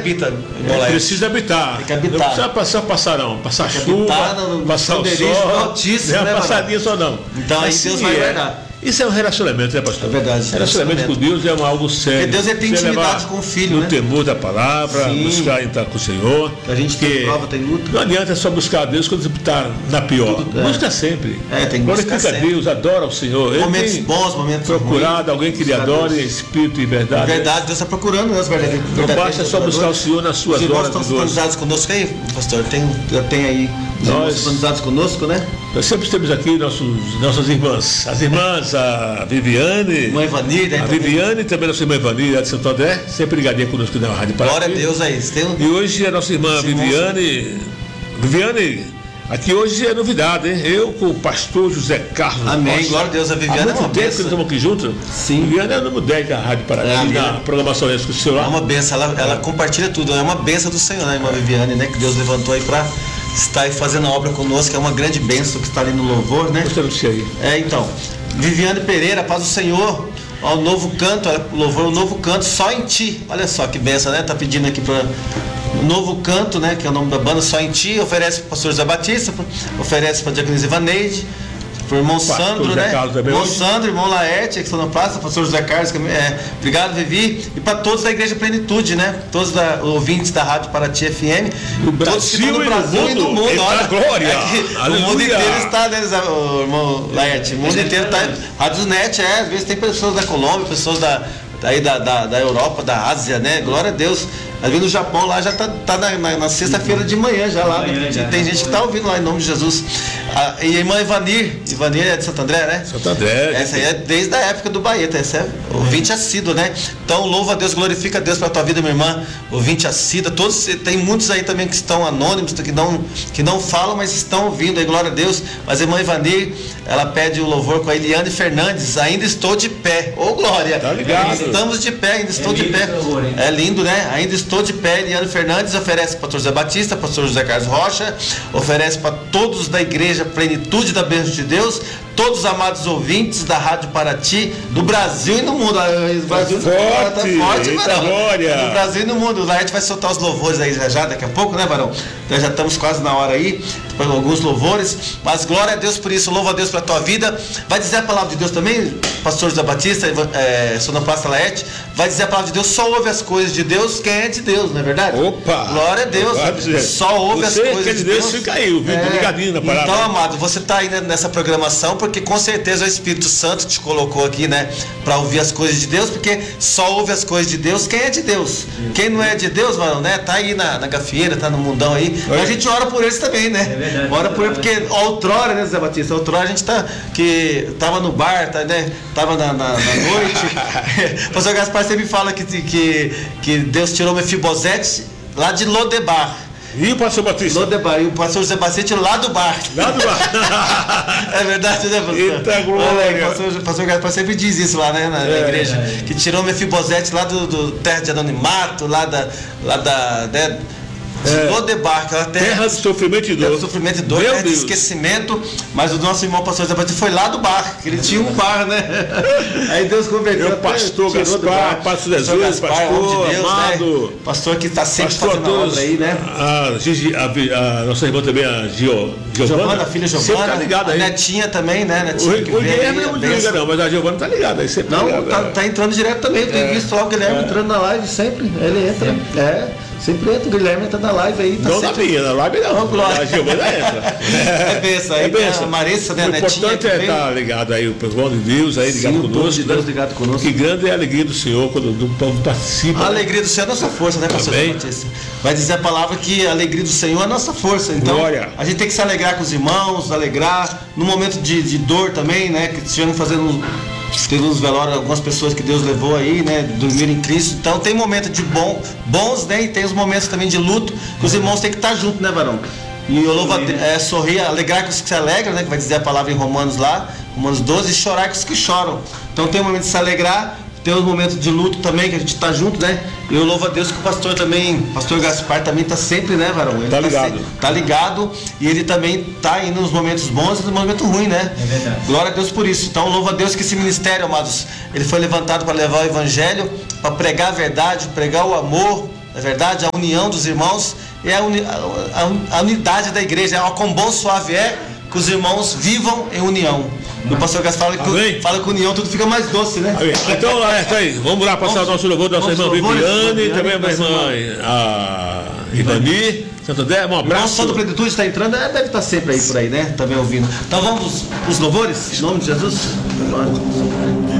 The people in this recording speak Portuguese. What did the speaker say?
habita em Moleste. Precisa habitar. Tem que habitar. Não precisa passar não. Passar Tem que chuva, habitar passar o esconderijo sol. altíssimo, Não é né, passadinha só não. Então aí Assim Deus vai guardar. Isso é um relacionamento, né, pastor? É verdade. Relacionamento com Deus é algo sério. Porque Deus tem Você intimidade levar com o filho, no né? temor da palavra, Sim. buscar entrar com o Senhor. A gente tem prova, tem luta. Não adianta só buscar a Deus quando você está na pior. Busca sempre. Tem que buscar Glorifica sempre. Deus, adora o Senhor. Ele Momentos tem bons, momentos procurado ruins. alguém que lhe Buscar adore Deus. em espírito e verdade. Na verdade, Deus está procurando, né, os verdadeiros. Não basta só buscar o Senhor nas suas Os irmãos horas estão de dor. sintonizados conosco aí, pastor? Tem aí os irmãos sintonizados conosco, né? Nós sempre temos aqui nossas irmãs. As irmãs, a Viviane. Mãe Vanir, A Viviane e também nossa irmã Vanir, lá de Santo André, sempre ligadinha conosco na Rádio Paraty. Glória a Deus aí. E hoje a nossa irmã Viviane, aqui hoje é novidade, hein? Eu com o pastor José Carlos. Amém, Rocha. glória a Deus. A Viviane Há é muito uma tempo que nós bênção. estamos aqui juntos. Sim. Viviane é o número 10 da Rádio Paraty, na programação com o senhor É lá. uma benção, ela compartilha tudo, é uma benção do Senhor, né, irmã Viviane, né? Que Deus levantou aí para estar aí fazendo a obra conosco, é uma grande benção que está ali no louvor, né? Gostando de você aí. Então, Viviane Pereira, paz do Senhor, ó, o novo canto, louvor, o novo canto, só em ti. Olha só que benção, né? Tá pedindo aqui para o novo canto, né? Que é o nome da banda, só em ti. Oferece para o pastor José Batista, oferece para a diaconisa Ivaneide, para o irmão Sandro, José né? Carlos também Irmão hoje. Sandro, irmão Laerte, que estão na praça, pastor José Carlos, obrigado, Vivi, e para todos da Igreja Plenitude, né? Todos os ouvintes da Rádio Paraty FM, O todos que estão no Brasil e no mundo, Eita, olha, glória! o Aleluia! mundo inteiro está, né, o irmão Laerte? O mundo inteiro está. Rádio Net, às vezes tem pessoas da Colômbia, pessoas da Europa, da Ásia, né? Glória a Deus. Às vezes no Japão lá já tá na sexta-feira de manhã já lá. Tem gente que está ouvindo lá em nome de Jesus. E a irmã Ivanir é de Santo André, né? Santo André. Essa aí é desde a época do Baeta, essa é ouvinte assíduo, né? Então louva a Deus, glorifica a Deus pela tua vida, minha irmã, ouvinte assíduo. Todos, tem muitos aí também que estão anônimos, que não falam, mas estão ouvindo aí, glória a Deus. Mas a irmã Ivanir, ela pede o louvor com a Eliane Fernandes, ainda estou de pé. Ô glória! Tá ligado. Estamos de pé, ainda estou de pé. Louvor, hein? É lindo, né? Ainda estou de pé. Eliane Fernandes oferece para o pastor José Batista, pastor José Carlos Rocha, oferece para todos da Igreja Plenitude da Bênção de Deus, todos os amados ouvintes da Rádio Paraty, do Brasil e no mundo. O Brasil tá forte, eita, Varão. glória. No Brasil e no mundo. Lá a gente vai soltar os louvores aí já daqui a pouco, né, Varão? Então já estamos quase na hora aí, para alguns louvores. Mas glória a Deus por isso, louva a Deus pela tua vida. Vai dizer a palavra de Deus também, pastor José Batista, Sonoplasta Laerte, vai dizer a palavra de Deus, só ouve as coisas de Deus quem é de Deus, não é verdade? Opa! Glória a Deus. Só ouve as coisas que é de Deus. Fica aí, ligadinho na palavra. Então, amado, você está aí nessa programação porque com certeza o Espírito Santo te colocou aqui, né, para ouvir as coisas de Deus, porque só ouve as coisas de Deus quem é de Deus. Quem não é de Deus, mano, né, tá aí na gafieira, tá no mundão aí. A gente ora por eles também, né? É verdade. Ora por eles porque outrora, né, Zé Batista? Outrora a gente tava no bar, né? Tava na noite. O pastor Gaspar sempre fala que Deus tirou Mefibosete lá de Lodebar. E o pastor Batista? Lodebar. E o pastor José Batista tirou lá do bar. Lá do bar. É verdade, né, pastor? Eita, glória. O pastor Gaspar sempre diz isso lá, né, na igreja. verdade. Que tirou Mefibosete lá do terra de anonimato, lá da né, de Lodebar, aquela Terra de sofrimento e terra dor. de sofrimento e dor, Meu terra de Deus. esquecimento. Mas o nosso irmão pastor José Batista foi lá do bar, que ele tinha um bar, né? Aí Deus converteu. Meu pastor tirou do Gaspar, bar. pastor Jesus, Gaspar, homem pastor de Deus, amado. né? Pastor que está sempre Pastor a fazendo a todos. obra aí, né? A nossa irmã também, a Giovana, a filha sempre Giovana, tá ligada a aí. netinha também, né? O Netinha que veio Guilherme aí, não é a muito bênção. ligado, não, mas a Giovana tá ligada aí, sempre Não, ligada. tá entrando direto também. Eu tenho visto lá o Guilherme entrando na live sempre. Ele entra. Sempre entra. O Guilherme entra na live aí. Tá Não na sempre... minha, na live não. Não, glória. A Giovana entra. É benção. Aí tem a Marissa, né? A O netinha. importante é estar ligado aí, o povo de Deus aí, ligado Sim, o povo conosco. de Deus né? ligado conosco. Que grande é a alegria do Senhor quando o povo participa. A alegria do Senhor é a nossa força, né, pastor Amém. Batista? Vai dizer a palavra que a alegria do Senhor é a nossa força. Então, Glória. a gente tem que se alegrar com os irmãos, alegrar no momento de dor também, né? Que estiveram fazendo. Teve uns velórios, algumas pessoas que Deus levou aí, né? Dormiram em Cristo. Então tem momentos de bons, né? E tem os momentos também de luto, que os irmãos têm que estar juntos, né, varão? E eu louvo sorrir, alegrar com os que se alegram, né? Que vai dizer a palavra em Romanos lá, Romanos 12, e chorar com os que choram. Então tem um momento de se alegrar, tem os momentos de luto também, que a gente está junto, né? E eu louvo a Deus que o pastor também, pastor Gaspar também está sempre, né, varão? Ele Tá ligado. Tá ligado, e ele também tá indo nos momentos bons e nos momentos ruins, né? É verdade. Glória a Deus por isso. Então louva a Deus que esse ministério, amados, ele foi levantado para levar o evangelho, para pregar a verdade, pregar o amor, na verdade, a união dos irmãos é a unidade da igreja. Quão bom suave é que os irmãos vivam em união. O pastor Gaspar fala que união tudo fica mais doce, né? Amém. Então, tá aí. Vamos lá passar o nosso louvor da nossa irmã Viviane, também a irmã Ivani, Santo André. Um abraço. O nosso do Plenitude está entrando, deve estar sempre aí por aí, né? Também ouvindo. Então vamos os louvores, em nome de Jesus.